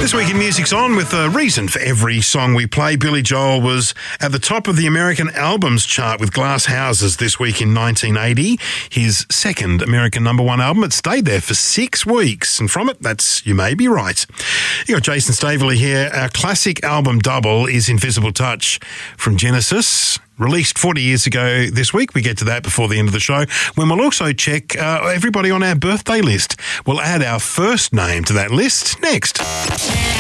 This week in Music's On with a reason for every song we play. Billy Joel was at the top of the American Albums chart with Glass Houses this week in 1980. His second American number one album. It stayed there for 6 weeks. And from it, that's You May Be Right. You got Jason Staveley here. Our classic album double is Invisible Touch from Genesis. Released 40 years ago this week. We get to that before the end of the show, when we'll also check everybody on our birthday list. We'll add our first name to that list next.